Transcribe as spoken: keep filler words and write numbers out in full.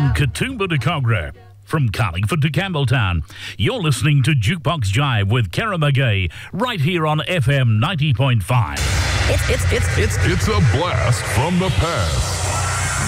From Katoomba to Cogra, from Carlingford to Campbelltown, you're listening to Jukebox Jive with Kara McGee, right here on F M ninety point five. It's, it's, it's, it's, It's a blast from the past.